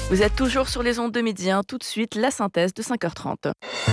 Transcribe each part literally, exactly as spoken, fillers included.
Vous êtes toujours sur les ondes de midi, hein. Tout de suite, la synthèse de cinq heures trente.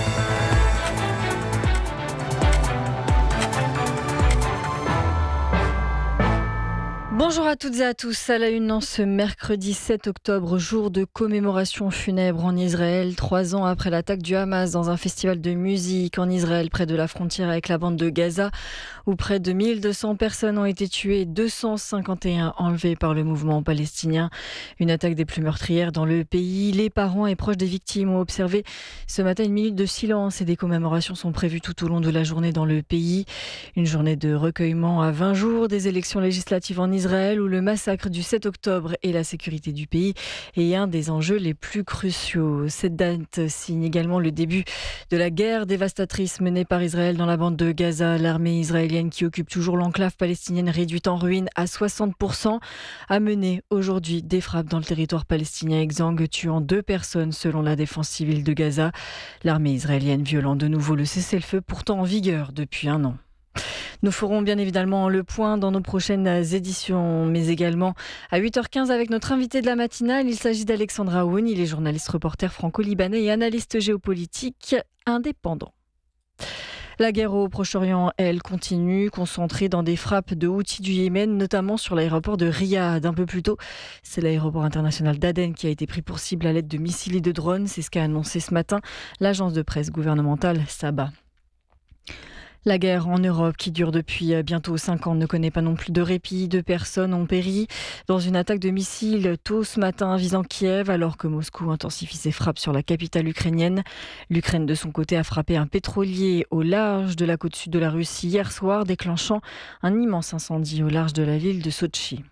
Bonjour à toutes et à tous. À la une en ce mercredi sept octobre, jour de commémoration funèbre en Israël, trois ans après l'attaque du Hamas dans un festival de musique en Israël près de la frontière avec la bande de Gaza, où près de mille deux cents personnes ont été tuées et deux cent cinquante et un enlevées par le mouvement palestinien. Une attaque des plus meurtrières dans le pays. Les parents et proches des victimes ont observé ce matin une minute de silence et des commémorations sont prévues tout au long de la journée dans le pays. Une journée de recueillement à vingt jours des élections législatives en Israël, où le massacre du sept octobre et la sécurité du pays est un des enjeux les plus cruciaux. Cette date signe également le début de la guerre dévastatrice menée par Israël dans la bande de Gaza. L'armée israélienne, qui occupe toujours l'enclave palestinienne réduite en ruine à soixante pour cent, a mené aujourd'hui des frappes dans le territoire palestinien exsangue, tuant deux personnes selon la défense civile de Gaza. L'armée israélienne violant de nouveau le cessez-le-feu pourtant en vigueur depuis un an. Nous ferons bien évidemment le point dans nos prochaines éditions, mais également à huit heures quinze avec notre invité de la matinale. Il s'agit d'Alexandre Aoun, il est journaliste reporter franco-libanais et analyste géopolitique indépendant. La guerre au Proche-Orient, elle, continue, concentrée dans des frappes de Houthis du Yémen, notamment sur l'aéroport de Riyad. Un peu plus tôt, c'est l'aéroport international d'Aden qui a été pris pour cible à l'aide de missiles et de drones. C'est ce qu'a annoncé ce matin l'agence de presse gouvernementale Saba. La guerre en Europe, qui dure depuis bientôt cinq ans, ne connaît pas non plus de répit. Deux personnes ont péri dans une attaque de missiles tôt ce matin visant Kiev, alors que Moscou intensifie ses frappes sur la capitale ukrainienne. L'Ukraine, de son côté, a frappé un pétrolier au large de la côte sud de la Russie hier soir, déclenchant un immense incendie au large de la ville de Sotchi.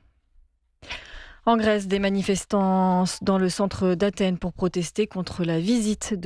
En Grèce, des manifestants dans le centre d'Athènes pour protester contre la visite de